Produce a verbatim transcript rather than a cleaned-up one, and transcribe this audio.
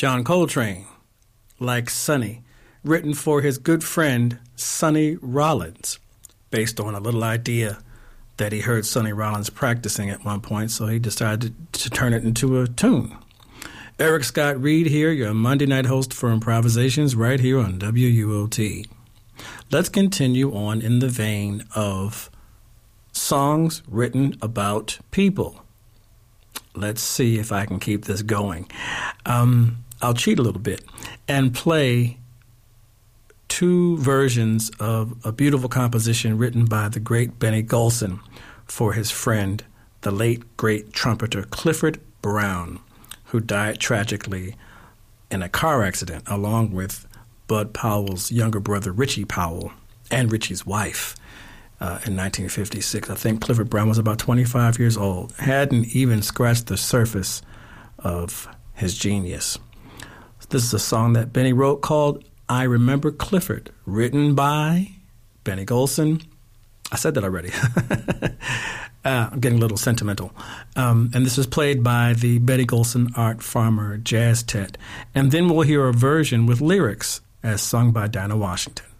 John Coltrane, Like Sonny, written for his good friend Sonny Rollins, based on a little idea that he heard Sonny Rollins practicing at one point, so he decided to turn it into a tune. Eric Scott Reed here, your Monday night host for Improvisations, right here on W U O T. Let's continue on in the vein of songs written about people. Let's see if I can keep this going. Um, I'll cheat a little bit and play two versions of a beautiful composition written by the great Benny Golson for his friend, the late, great trumpeter Clifford Brown, who died tragically in a car accident along with Bud Powell's younger brother, Richie Powell, and Richie's wife uh, in nineteen fifty-six. I think Clifford Brown was about twenty-five years old, hadn't even scratched the surface of his genius. This is a song that Benny wrote called I Remember Clifford, written by Benny Golson. I said that already. uh, I'm getting a little sentimental. Um, and this is played by the Benny Golson Art Farmer Jazz Tet. And then we'll hear a version with lyrics as sung by Dinah Washington.